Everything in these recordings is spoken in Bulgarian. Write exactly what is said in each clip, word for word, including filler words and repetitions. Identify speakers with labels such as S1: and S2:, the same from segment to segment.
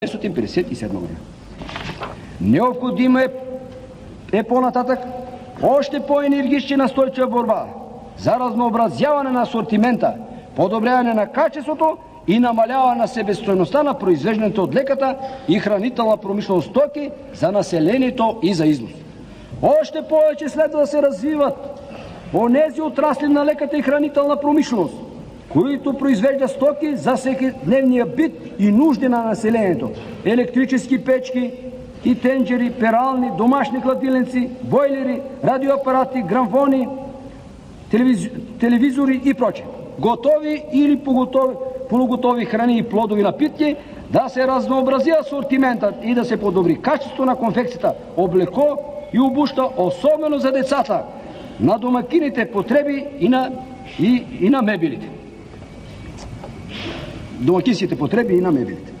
S1: деветстотин петдесет и седма година. Необходимо е, е по-нататък още по-енергична настойчива борба за разнообразяване на асортимента, подобряване на качеството и намаляване на себестойността на произвеждането от леката и хранителна промишленост стоки за населението и за износ. Още повече следва да се развиват онези отрасли на леката и хранителна промишленост, които произвеждат стоки за всекидневния бит и нужди на населението. Електрически печки и тенджери, перални, домашни хладилници, бойлери, радиоапарати, грамфони, телевиз... телевизори и прочее. Готови или поготови, полуготови храни и плодови напитки, да се разнообрази асортиментът и да се подобри качеството на конфекцията, облекло и обуща, особено за децата, на домакините потреби и на, и, и на мебелите. Домакинските потреби и на мебелите.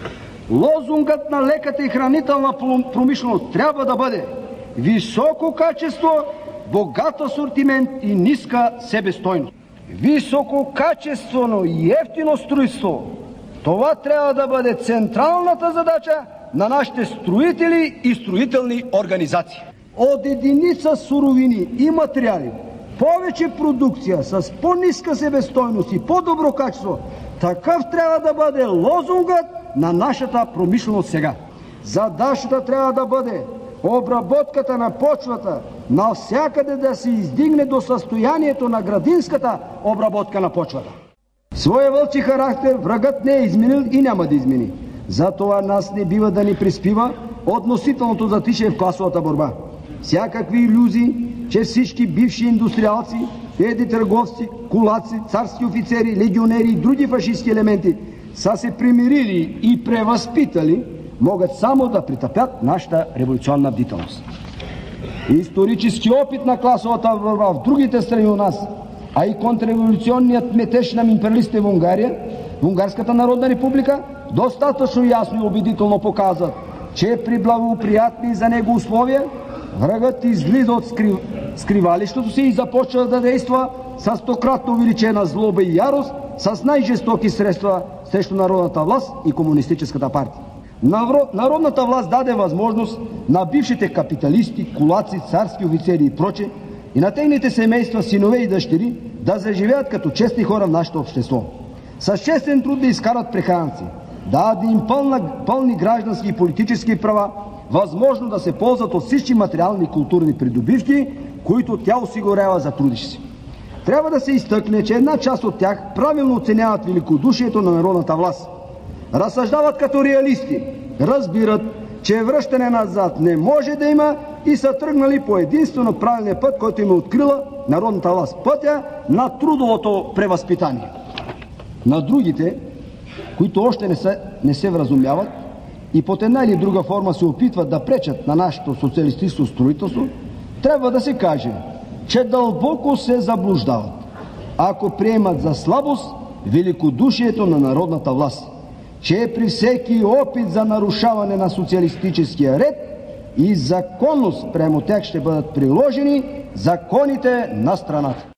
S1: Лозунгът на леката и хранителна промишленост трябва да бъде високо качество, богат асортимент и ниска себестойност. Висококачествено и евтино строителство. Това трябва да бъде централната задача на нашите строители и строителни организации. От единица суровини и материали, повече продукция с по-ниска себестойност и по-добро качество, такъв трябва да бъде лозунгът на нашата промишленост сега. Задачата трябва да бъде обработката на почвата навсякъде да се издигне до състоянието на градинската обработка на почвата. Своя вълчи характер врагът не е изменил и няма да измени. Затова нас не бива да ни приспива относителното затишие в класовата борба. Всякакви илюзии, че всички бивши индустриалци, еди търговци, кулаци, царски офицери, легионери и други фашистски елементи са се примирили и превъзпитали, могат само да притъпят нашата революционна бдителност. Исторически опит на класовата борба в другите страни у нас, а и контрреволюционният метеж на империалистите в Унгария, в Унгарската народна република, достатъчно ясно и убедително показват, че при благоприятни за него условия врагът излиза от скрив... скривалището си и започва да действа с стократно увеличена злоба и ярост, с най-жестоки средства срещу народната власт и комунистическата партия. Народната власт даде възможност на бившите капиталисти, кулаци, царски офицери и проче и на техните семейства, синове и дъщери да заживеят като честни хора в нашето общество. С честен труд да изкарат прехраната си, да даде им пълна, пълни граждански и политически права, възможно да се ползват от всички материални и културни придобивки, които тя осигурява за трудещи си. Трябва да се изтъкне, че една част от тях правилно оценяват великодушието на народната власт. Разсъждават като реалисти, разбират, че връщане назад не може да има и са тръгнали по единствено правилния път, който им е открила народната власт. Пътя на трудовото превъзпитание. На другите, които още не се, не се вразумяват и под една или друга форма се опитват да пречат на нашето социалистическо строителство, трябва да се каже, че дълбоко се заблуждават, ако приемат за слабост великодушието на народната власт, че при всеки опит за нарушаване на социалистическия ред и законност прямо тях ще бъдат приложени законите на страната.